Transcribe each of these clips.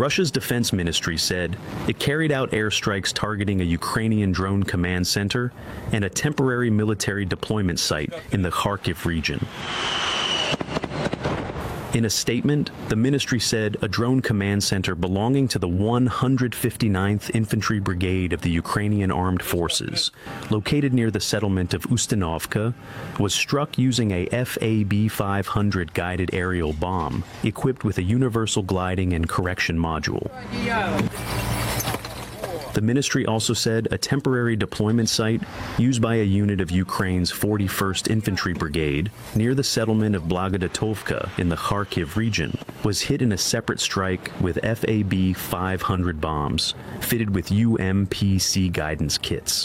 Russia's defense ministry said it carried out airstrikes targeting a Ukrainian drone command center and a temporary military deployment site in the Kharkiv region. In a statement, the ministry said a drone command center belonging to the 159th Infantry Brigade of the Ukrainian Armed Forces, located near the settlement of Ustinovka, was struck using a FAB-500 guided aerial bomb equipped with a universal gliding and correction module. The ministry also said a temporary deployment site used by a unit of Ukraine's 41st Infantry Brigade near the settlement of Blagodatovka in the Kharkiv region was hit in a separate strike with FAB-500 bombs fitted with UMPC guidance kits.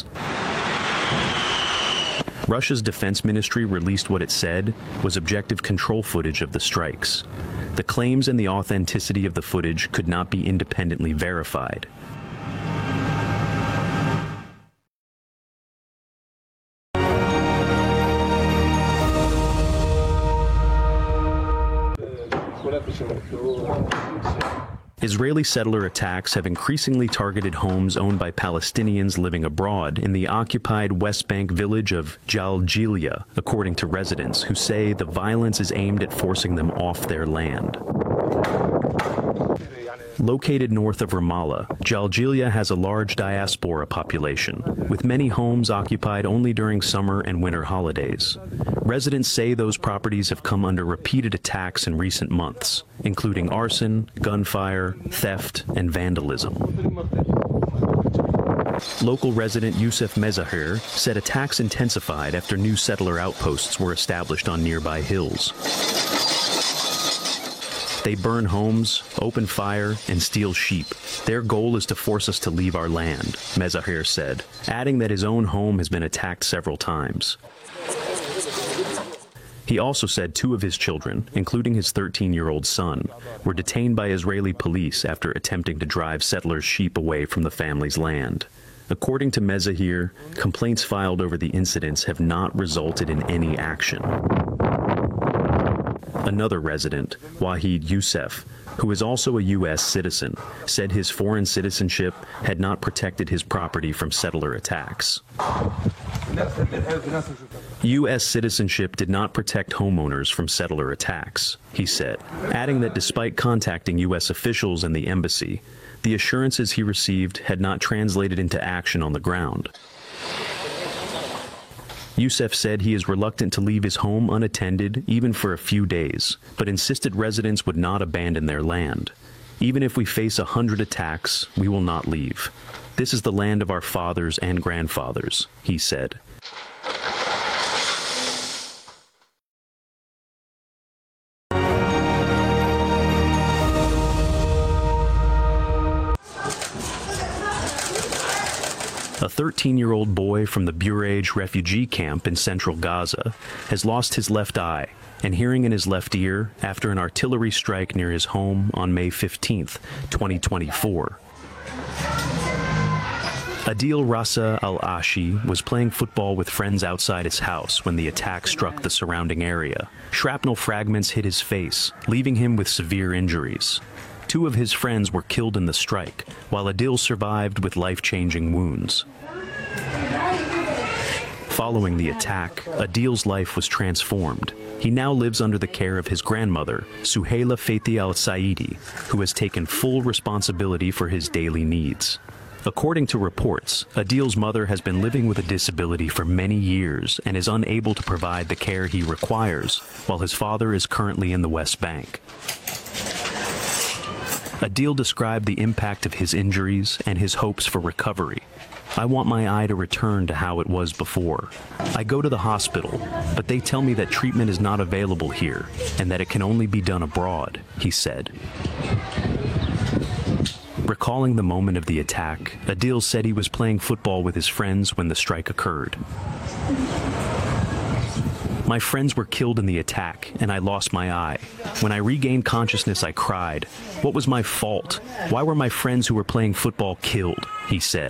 Russia's defense ministry released what it said was objective control footage of the strikes. The claims and the authenticity of the footage could not be independently verified. Israeli settler attacks have increasingly targeted homes owned by Palestinians living abroad in the occupied West Bank village of Jalgilia, according to residents who say the violence is aimed at forcing them off their land. Located north of Ramallah, Jalgilia has a large diaspora population, with many homes occupied only during summer and winter holidays. Residents say those properties have come under repeated attacks in recent months, including arson, gunfire, theft, and vandalism. Local resident Youssef Mezahir said attacks intensified after new settler outposts were established on nearby hills. They burn homes, open fire, and steal sheep. Their goal is to force us to leave our land, Mezahir said, adding that his own home has been attacked several times. He also said 2 of his children, including his 13-year-old son, were detained by Israeli police after attempting to drive settlers' sheep away from the family's land. According to Mezahir, complaints filed over the incidents have not resulted in any action. Another resident, Wahid Youssef, who is also a U.S. citizen, said his foreign citizenship had not protected his property from settler attacks. U.S. citizenship did not protect homeowners from settler attacks, he said, adding that despite contacting U.S. officials and the embassy, the assurances he received had not translated into action on the ground. Youssef said he is reluctant to leave his home unattended even for a few days, but insisted residents would not abandon their land. Even if we face 100 attacks, we will not leave. This is the land of our fathers and grandfathers, he said. A 13-year-old boy from the Bureij refugee camp in central Gaza has lost his left eye and hearing in his left ear after an artillery strike near his home on May 15, 2024. Adil Rasa al-Ashi was playing football with friends outside his house when the attack struck the surrounding area. Shrapnel fragments hit his face, leaving him with severe injuries. 2 of his friends were killed in the strike, while Adil survived with life-changing wounds. Following the attack, Adil's life was transformed. He now lives under the care of his grandmother, Suhaila Fethi al-Saidi, who has taken full responsibility for his daily needs. According to reports, Adil's mother has been living with a disability for many years and is unable to provide the care he requires, while his father is currently in the West Bank. Adil described the impact of his injuries and his hopes for recovery. I want my eye to return to how it was before. I go to the hospital, but they tell me that treatment is not available here and that it can only be done abroad, he said. Recalling the moment of the attack, Adil said he was playing football with his friends when the strike occurred. My friends were killed in the attack, and I lost my eye. When I regained consciousness, I cried. What was my fault? Why were my friends who were playing football killed? He said.